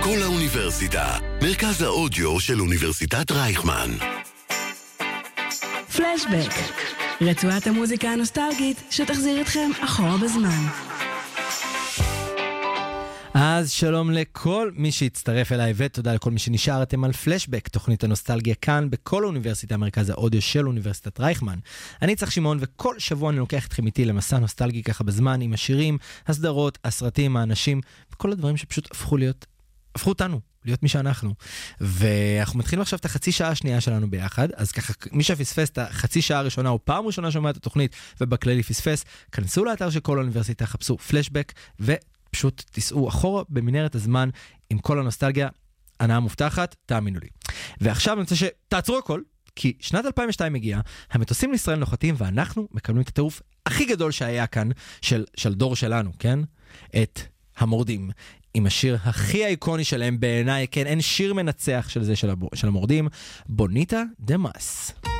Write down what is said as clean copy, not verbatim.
כל האוניברסיטה, מרכז האודיו של אוניברסיטת רייכמן. פלשבק, רצועת המוזיקה הנוסטלגית שתחזיר אתכם אחורה בזמן. אז שלום לכל מי שהצטרף אליי ותודה לכל מי שנשארתם על פלשבק, תוכנית הנוסטלגיה כאן בכל האוניברסיטה, מרכז האודיו של אוניברסיטת רייכמן. אני צריך שמעון וכל שבוע אני לוקח אתכם איתי למסע נוסטלגי ככה בזמן עם השירים, הסדרות, הסרטים, האנשים וכל הדברים שפשוט הפכו אותנו להיות מי שאנחנו. ואנחנו מתחילים עכשיו את החצי שעה השנייה שלנו ביחד, אז ככה מי שפספס את החצי שעה הראשונה או פעם ראשונה שומע את התוכנית ובכללי פספס, כנסו לאתר של כל האוניברסיטה, חפשו פלשבק פשוט תיסעו אחורה במנהרת הזמן עם כל הנוסטלגיה, הנאה מובטחת, תאמינו לי. ועכשיו אני רוצה שתעצרו הכל, כי שנת 2002 מגיעה, המטוסים לישראל נוחתים, ואנחנו מקבלים את הטירוף הכי גדול שהיה כאן, של דור שלנו, כן? את המורדים, עם השיר הכי איקוני שלהם בעיניי, כן? אין שיר מנצח של זה של המורדים, בוניטה דה מאס.